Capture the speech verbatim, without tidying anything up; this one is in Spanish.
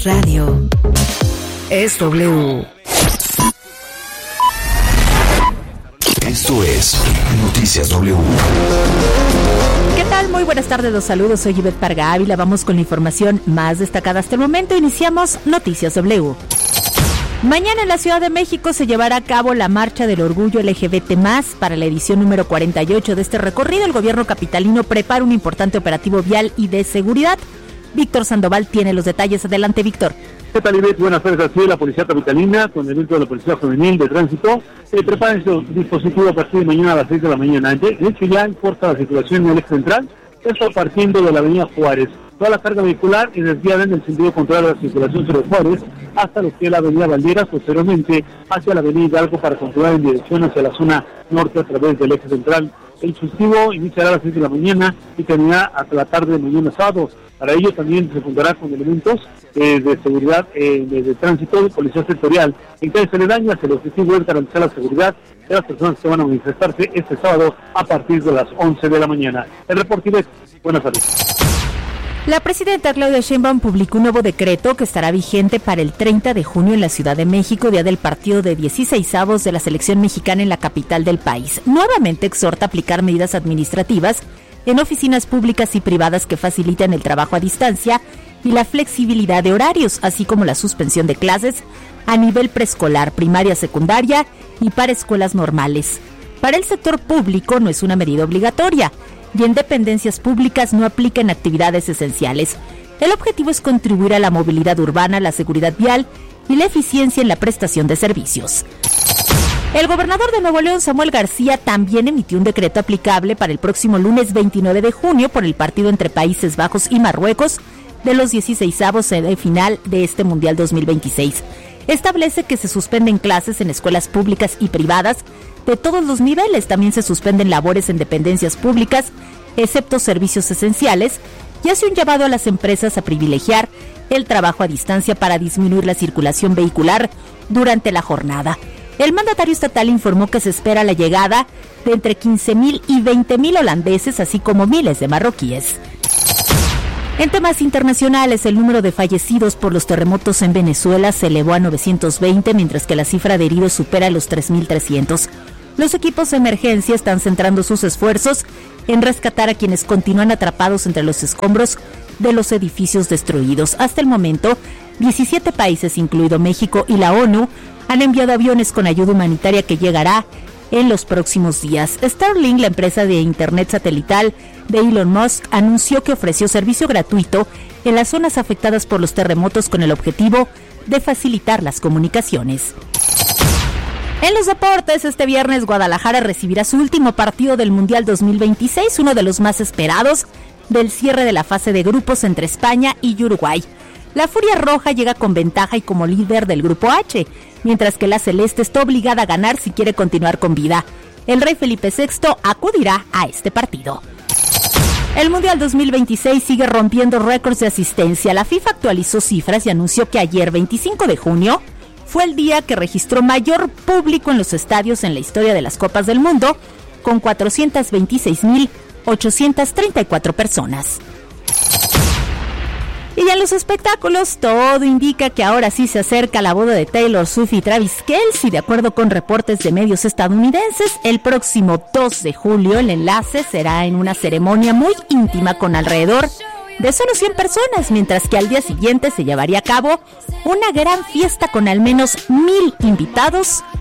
Radio es W. Esto es Noticias W. ¿Qué tal? Muy buenas tardes, los saludos, soy Ivette Parga Ávila. Vamos con la información más destacada hasta el momento. Iniciamos Noticias W. Mañana en la Ciudad de México se llevará a cabo la Marcha del Orgullo L G B T más, para la edición número cuarenta y ocho de este recorrido. El gobierno capitalino prepara un importante operativo vial y de seguridad. Víctor Sandoval tiene los detalles. Adelante, Víctor. ¿Qué tal, Ivette? Buenas tardes. Así la Policía Capitalina, con el evento de la Policía Juvenil de Tránsito, eh, prepara este dispositivo a partir de mañana a las seis de la mañana. De hecho, ya importa la circulación en el eje central, esto partiendo de la avenida Juárez. Toda la carga vehicular es desviada en el sentido contrario a la circulación sobre Juárez, hasta lo que es la avenida Valderas, posteriormente hacia la avenida Hidalgo para continuar en dirección hacia la zona norte a través del eje central. El dispositivo iniciará a las seis de la mañana y terminará hasta la tarde de mañana sábado. Para ello también se contará con elementos eh, de seguridad eh, de, de tránsito de policía sectorial. En calles aledañas, el objetivo es garantizar la seguridad de las personas que van a manifestarse este sábado a partir de las once de la mañana. El reporte Ivette, buenas tardes. La presidenta Claudia Sheinbaum publicó un nuevo decreto que estará vigente para el treinta de junio en la Ciudad de México, día del partido de dieciseisavos de la selección mexicana en la capital del país. Nuevamente exhorta a aplicar medidas administrativas en oficinas públicas y privadas que facilitan el trabajo a distancia y la flexibilidad de horarios, así como la suspensión de clases a nivel preescolar, primaria, secundaria y para escuelas normales. Para el sector público no es una medida obligatoria y en dependencias públicas no aplica en actividades esenciales. El objetivo es contribuir a la movilidad urbana, la seguridad vial y la eficiencia en la prestación de servicios. El gobernador de Nuevo León, Samuel García, también emitió un decreto aplicable para el próximo lunes veintinueve de junio por el partido entre Países Bajos y Marruecos de los dieciseisavos de final de este Mundial dos mil veintiséis. Establece que se suspenden clases en escuelas públicas y privadas de todos los niveles. También se suspenden labores en dependencias públicas, excepto servicios esenciales, y hace un llamado a las empresas a privilegiar el trabajo a distancia para disminuir la circulación vehicular durante la jornada. El mandatario estatal informó que se espera la llegada de entre quince mil y veinte mil holandeses, así como miles de marroquíes. En temas internacionales, el número de fallecidos por los terremotos en Venezuela se elevó a novecientos veinte, mientras que la cifra de heridos supera los tres mil trescientos. Los equipos de emergencia están centrando sus esfuerzos en rescatar a quienes continúan atrapados entre los escombros de los edificios destruidos. Hasta el momento, diecisiete países, incluido México y la ONU, han enviado aviones con ayuda humanitaria que llegará en los próximos días. Starlink, la empresa de internet satelital de Elon Musk, anunció que ofreció servicio gratuito en las zonas afectadas por los terremotos con el objetivo de facilitar las comunicaciones. En los deportes, este viernes Guadalajara recibirá su último partido del Mundial dos mil veintiséis, uno de los más esperados del cierre de la fase de grupos entre España y Uruguay. La Furia Roja llega con ventaja y como líder del Grupo H, mientras que la Celeste está obligada a ganar si quiere continuar con vida. El rey Felipe sexto acudirá a este partido. El Mundial dos mil veintiséis sigue rompiendo récords de asistencia. La FIFA actualizó cifras y anunció que ayer, veinticinco de junio, fue el día que registró mayor público en los estadios en la historia de las Copas del Mundo, con cuatrocientas veintiséis mil ochocientas treinta y cuatro personas. Y en los espectáculos, todo indica que ahora sí se acerca la boda de Taylor Swift y Travis Kelce. De acuerdo con reportes de medios estadounidenses, el próximo dos de julio el enlace será en una ceremonia muy íntima con alrededor de solo cien personas, mientras que al día siguiente se llevaría a cabo una gran fiesta con al menos mil invitados